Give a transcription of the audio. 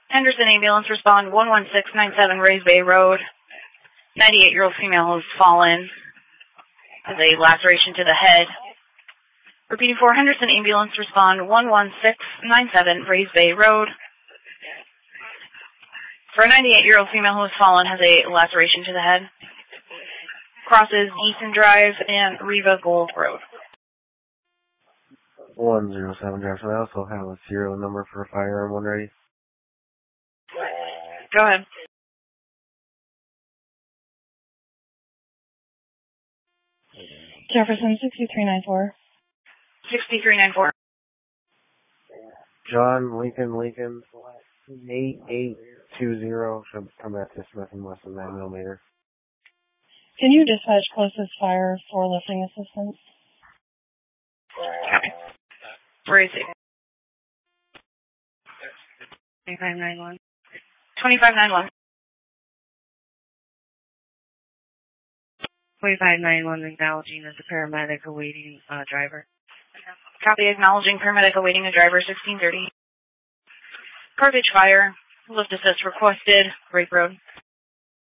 Henderson Ambulance, respond 11697 Rays Bay Road. 98-year-old female has fallen. Has a laceration to the head. Repeating for Henderson Ambulance, respond 11697 Rays Bay Road. For a 98-year-old female who has fallen, has a laceration to the head. Crosses Easton Drive and Riva Gold Road. 107 Jefferson. I also have a serial number for a firearm one ready. Go ahead. Jefferson 6394. 6394. John Lincoln 8820 should come back to Smith and Wesson 9mm. Can you dispatch closest fire for lifting assistance? Okay. Where is it? 2591. 2591. 2591 acknowledging as a paramedic awaiting driver. Copy, acknowledging paramedic awaiting a driver, 1630. Carthage Fire, lift assist requested, Rape Road.